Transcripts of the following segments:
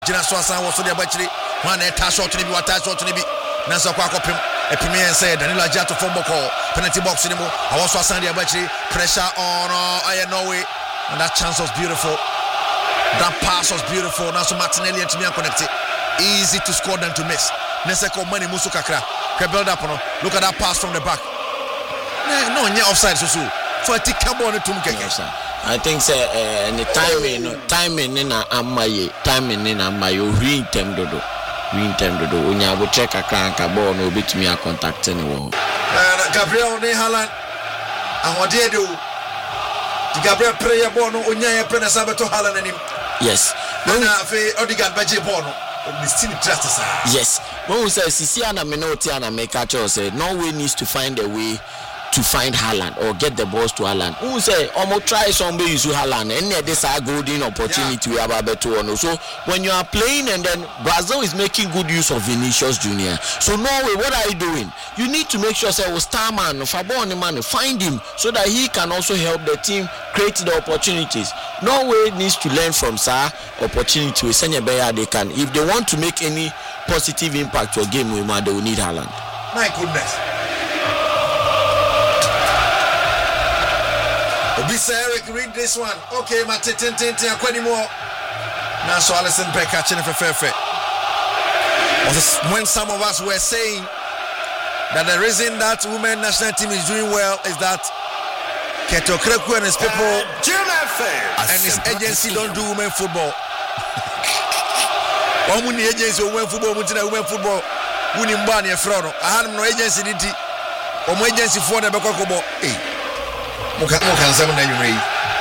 Jina Swasan was on the battery. One attack shot to the attack shot to the Nasa Quakopim. A premier said Danilo Jato from Boko. Penalty box anymore. I was Swasan the battery. Pressure on I no way. And that chance was beautiful. That pass was beautiful. Now so Martinelli and Timia connected. Easy to score than to miss. Neseko Mani Musukakra. Build up on. Look at that pass from the back. No, offside so. So I think Cabo to I think the timing in Amaye, read them dodo. When you will check a crank a ball, no bit me a contact anymore. Gabriel Nehalan, and what do you do? The Gabriel prayer bono, Unya Penasabato Halan and him. Yes. Odigan Baji Bono. Yes. When we say Sisiana Menotiana Mekacho said Norway needs to find a way to find Haaland or get the balls to Haaland. Who say almost try somebody use Haaland and this are golden opportunity we have better one. So when you are playing and then Brazil is making good use of Vinicius Junior. So Norway, what are you doing? You need to make sure say Starman, Fabon man, find him so that he can also help the team create the opportunities. Norway needs to learn from Sa opportunity with Senya Beya they can. If they want to make any positive impact to a game, they will need Haaland. My goodness. Obisa Eric, read this one. Okay, Mate, more. Now, so Alison Beck catching it for fair. When some of us were saying that the reason that women national team is doing well is that Keto Kreku and his people and his agency don't do women football. Omuni agency women football, women football. Wunimbani e frono. I had no agency diti. Omo agency for the Bekokobo. Mokan seven na yuri.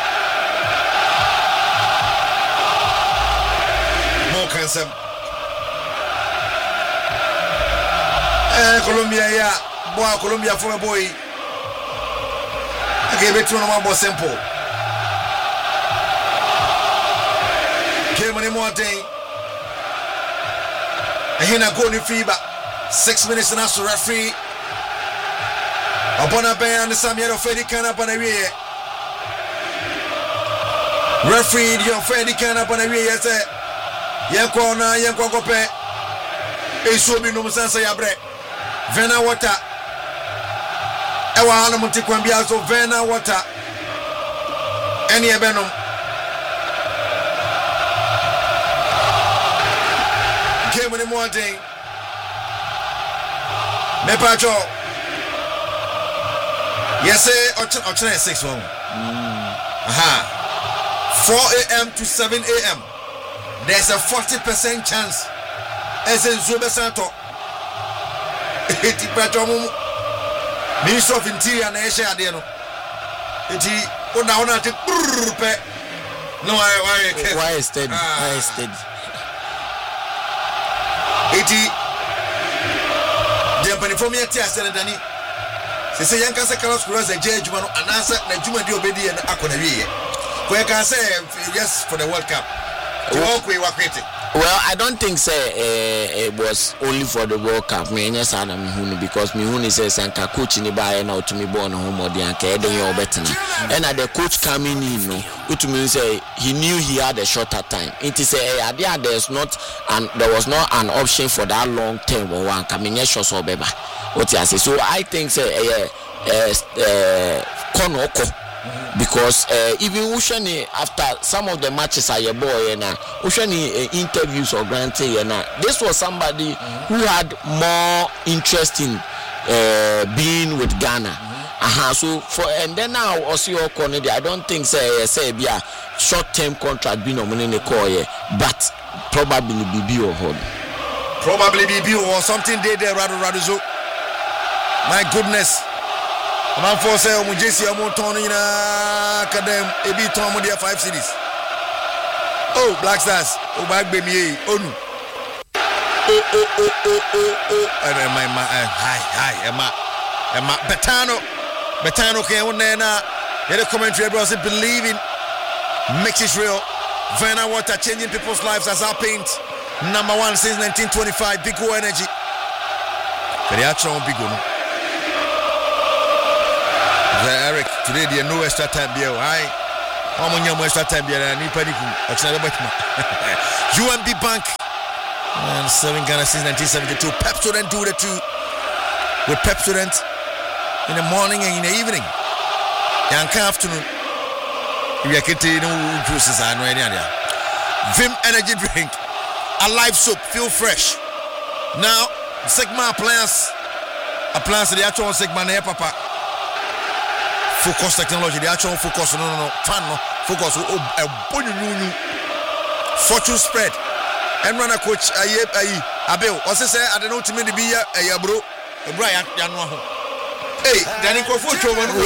Mokan seven. Colombia ya. Boy Colombia for a boy. I gave it to one more simple. Came on more thing. And here I go to fever. 6 minutes and after referee. Upon a bear and the Samuel Freddy can up on a way. Referee, your Freddy can up on a way. Yes, sir. Yankwana, Yankope. A sobi no Sansa Yabre. Vena water. Ewa Hanamuti Kwambiazo, Vena water. Any Ebenum. Came in the morning. Mepacho. Yes, sir. Or 6 1. 4 a.m. to 7 a.m. There's a 40% chance. As in Zube Santo. Minister of Interior and Asia Adeno. No, why is steady? Why is steady? For me, I said, Danny. They say, Yankasa Carlos Cruz, a judge, and answer Najuma Diobedi and Akonavi. Where can I say, yes, for the World Cup? Well, I don't think it was only for the World Cup. Because Mihuni says, Sanka coach in the buy now to me born home or the Anka, better. And the coach coming in, which means he knew he had a shorter time. It is there was not an option for that long term or one coming or Beba. What I say. So I think Konoko. Because even Ushani, after some of the matches are your boy and Ushani interviews or granted and this was somebody who had more interest in being with Ghana. So for and then now also I don't think say be a short-term contract being nominated but probably BB or hold. Probably BB or something they there rather so. My goodness. Man for say Omujesi Omoton in Academ Ebi Tom dia 5 cities. Oh, Black Stars. Oh, back baby. Oh no. Emma Betano can one na the commentary bro say believing makes it real. Vena Water changing people's lives as our paint. Number 1 since 1925. Big energy. Kariacho big one. Eric, today there no extra time there. Omonya mo extra time biara ni paniku. Ochina be betma. UMB Bank and serving Ghana since 1972. Pepsodent do the two with Pepsodent in the morning and in the evening. Yanka afternoon. We are getting no juices and any other. Vim energy drink. Alive soap, feel fresh. Now, Sigma appliance the actual Sigma ne papa. Focus technology, the actual focus no fan no focus a fortune spread. And run a coach Abel. Also say I don't know to me to be a bro. Brian Yanwa. Hey, Danny Crawford,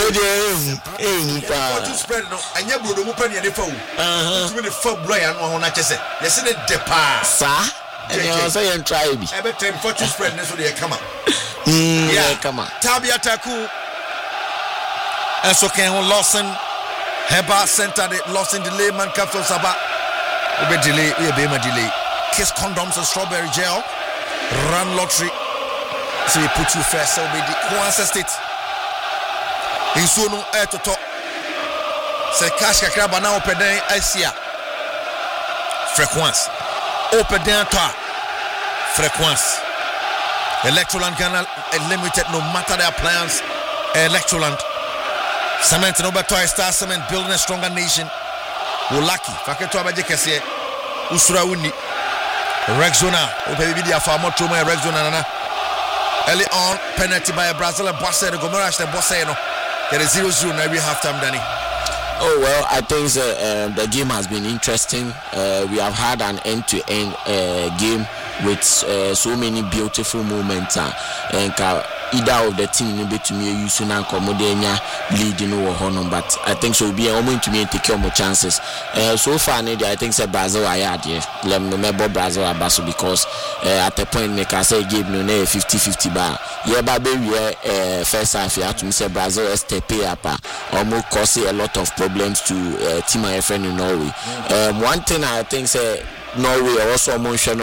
fortune spread no. And you bro the penny the phone. To me the fuck Brian on I just said. Yes, in the depart, sir. And you say and try me. Every time fortune spread so they come up. Yeah, come on. Tabia Taku. And so can Lawson Heba Center the Lawson delay man capsule Saba. We delay, we be my delay. Kiss condoms and strawberry gel. Run lottery. So we put you first. So we the Kwanzaa State. In Sono air to talk. Say cash kakraba na open den Asia. Frequence. Open den to frequence. Electroland Ghana limited no matter their plans. Electroland. Cement no better Star Cement building a stronger nation. Lucky. Faketo abaje kese. Usura uni. Rexona. Ope bi dia fa moto mo Rexona nana. Early on penalty by Brazil and Bosse the Gomerash the Bosse no. There is 0-0 now we half time Danny. Oh well, I think the game has been interesting. We have had an end-to-end game with so many beautiful moments. And either of the team will be to me using and Comodenia leading over Honor, but I think so. Be a moment to me and take more chances. So far, I think Brazil I had here. Let me remember Brazil Abaso because at the point make I say give me 50-50 bar. Yeah, baby, we first half you have to say Brazil step up. Almost causing a lot of problems to team my friend in Norway. One thing I think say Norway also mention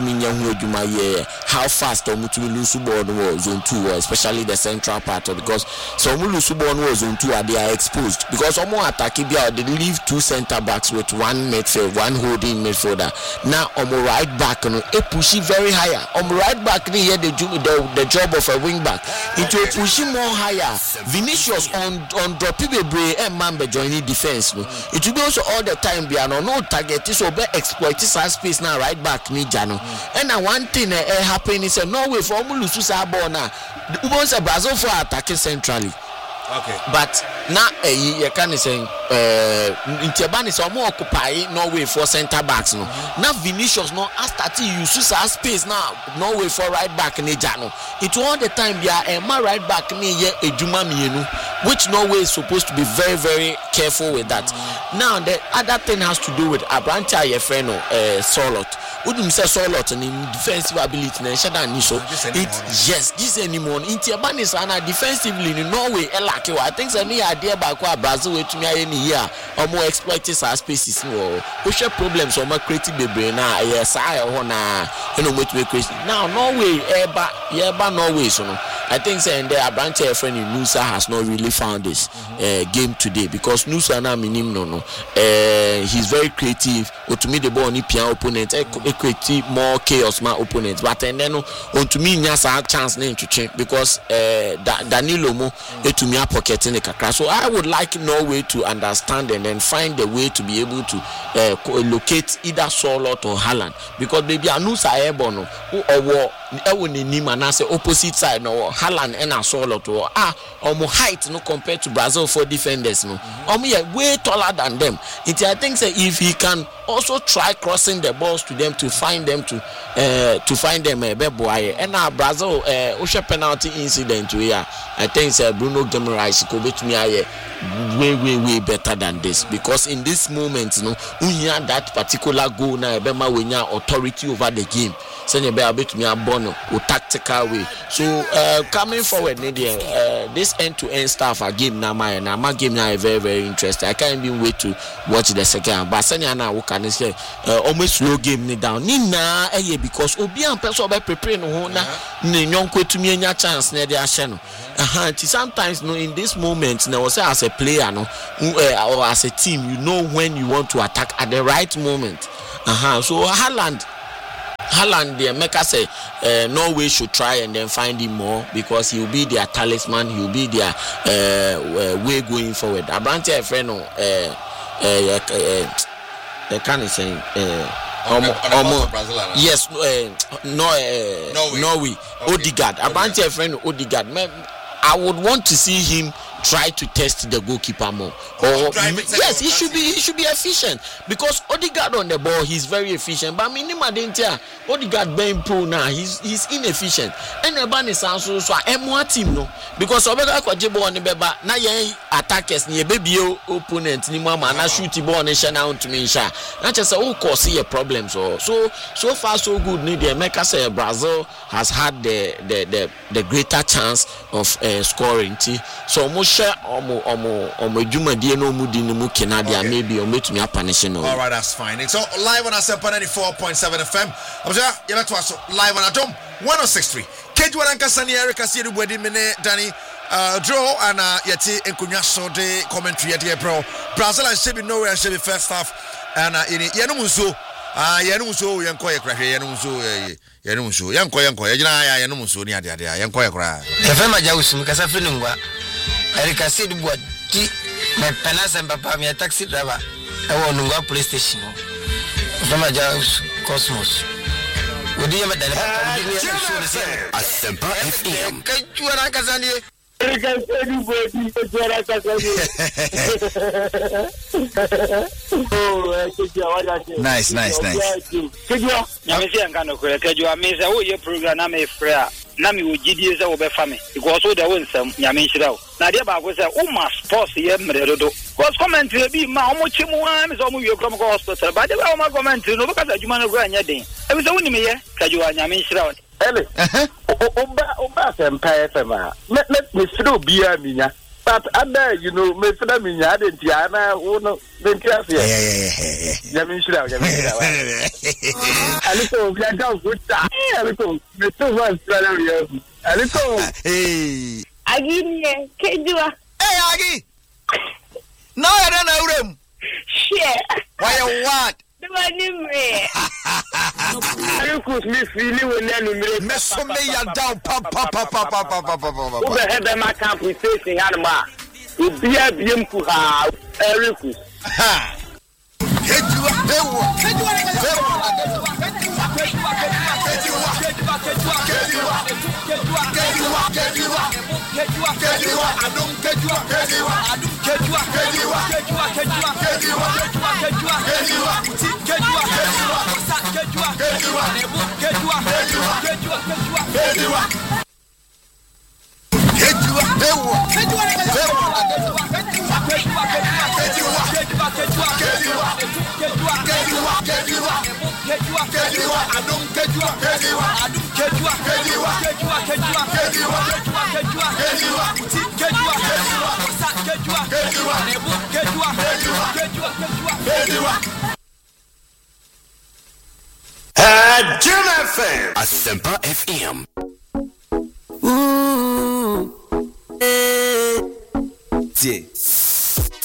how fast lose ball was zone 2, especially the central part because some lose ball was zone 2 they are exposed because attacking they leave two center backs with one midfield, one holding midfielder. Now right back pushing very higher. Right back here the job of a wing back. It will push him more higher. Vinicius on drop and Mamba joining defense. It will be also all the time be no target is over exploit space now right back ni Jano. And one thing happen is Norway for Mulusu ball now. Ubonsa Brazil for attacking centrally. Okay. But now you can say Intebani is more occupy Norway for center backs no. Now Vinicius no start use space now Norway for right back ni Jano. It all the time be a right back ni Ejuma Mienu, which Norway is supposed to be very very careful with that. Now the other thing has to do with Abranta Yefreno Solot. Wouldn't say Solot and in defensive ability and Shadan Niso. Yes, this anymore. Intebani is defensively in Norway. I think any idea about what Brazil will to me any year or more exploiting our spaces. No, push problems or more creative baby now. Yes, I wanna make crazy. Now, Norway, Norway. So I think saying there, Abrante friend in Nusa has not really found this game today because Nusa na minim no. He's very creative. Or to me, the ball ni pian opponent, creative more chaos my opponents. But then on to me, nyasa chance name to change because Danilo mo to me pocket in the kakra. So I would like Norway to understand and then find a way to be able to locate either Solot or Haaland because maybe Anusa Ebono or opposite side no Haaland and Solot or height no compared to Brazil for defenders no way taller than them. I think say if he can also try crossing the balls to them to find them and Brazil penalty incident here I think say Bruno Guimaraes could be to me way better than this because in this moment we have that particular goal now Bema we have authority over the game. send be a bit me a bono or tactical way. So coming forward, this end-to-end stuff a game now my game now is very very interesting. I can't even wait to watch the second. But send na we can say almost slow game ni down. Ni na because obi an person be prepare no ho na ne nyonko tumi anya chance na dey ahye no. Sometimes no in this moment now say as a player no or as a team you know when you want to attack at the right moment. So Haaland there make us say Norway should try and then find him more because he will be their talisman, he will be their way going forward. Abante friend no they can't say yes Norway Odegaard. Abante friend Odegaard. I would want to see him try to test the goalkeeper more. Or yes, he should be efficient because Odegaard on the ball he's very efficient. But minimum danger Odegaard being pro now he's inefficient. And the ban is also so M1 team no because Obega Kwajebo on the beba na ye attackers ni baby opponent ni mama na shoot the ball and shine out to me sha. Na just say cause a problem so far so good ni the make us say Brazil has had the greater chance of scoring. So omo dwumadie no mu di no mu Canada maybe ometumi apanish no. All right, that's fine. It's all live on Asempa 94.7 FM. Obja, you better watch live on Adom 106.3. Keju Arankasani Eric Asiru Bwedi Mene Danny draw and yeti enkunya so de commentary yet bro. Brazil and Shebi Norway and Shebi first half and yenumuso yenumuso yankoye kra yenumuso yankoye yina yenumuso ni ade yankoye kra. Kafema jawusu mkasa finungwa. Erika said what my penance and papa me a taxi driver. I want to go police station. From a Jaws Cosmos. Would you ever Asempa FM. You are Kazani. Nice. Nami ujidi za obefame because all the winsome nyame nhira na de ba go say o ma sports ye mredodo cause comment be ma omo chimu am so mo wie krom ko hospital ba de ba o ma comment no because adwuma no go anya den e be say woni me ye kajuwa nyame nhira ele oba sempa fema let me through bia minya but ada you know me fada minya de tia na wo dentia fe nyame nhira aliko bia ga futa aliko me to was brother you aliko Agi Kejua. Hey Agi. No I don't know them. Shit. Why you what? The money me. aliko me feeling when na me so me ya down pam. Oba hebe ma camp station hanma. Obia biem ku ha aliko. Kejua Jim FM. Asempa FM.